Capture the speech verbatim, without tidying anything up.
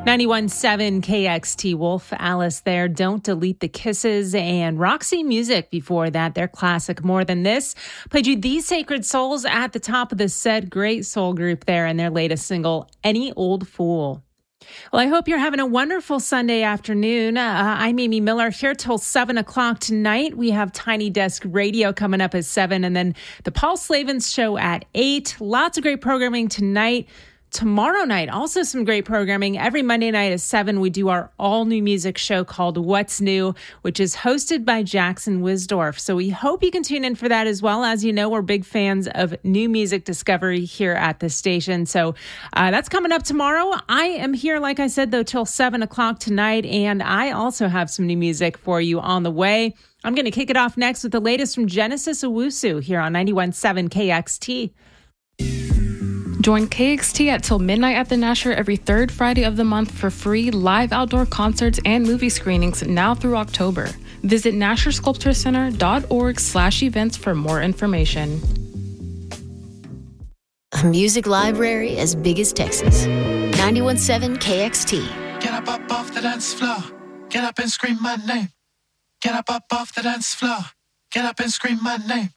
ninety-one point seven K X T, Wolf Alice there, Don't Delete the Kisses, and Roxy Music before that, their classic More Than This. Played you These Sacred Souls at the top of the set, great soul group there, and their latest single, Any Old Fool. Well, I hope you're having a wonderful Sunday afternoon. Uh, I'm Amy Miller here till seven o'clock tonight. We have Tiny Desk Radio coming up at seven, and then the Paul Slavens Show at eight. Lots of great programming tonight. Tomorrow night, also some great programming. Every Monday night at seven, we do our all-new music show called What's New, which is hosted by Jackson Wisdorf. So we hope you can tune in for that as well. As you know, we're big fans of new music discovery here at the station. So uh, that's coming up tomorrow. I am here, like I said, though, till seven o'clock tonight, and I also have some new music for you on the way. I'm going to kick it off next with the latest from Genesis Owusu here on ninety-one point seven K X T. Join K X T at Till Midnight at the Nasher every third Friday of the month for free live outdoor concerts and movie screenings now through October. Visit nasher sculpture center dot org slash events for more information. A music library as big as Texas. ninety-one point seven K X T. Get up, up off the dance floor. Get up and scream my name. Get up, up off the dance floor. Get up and scream my name.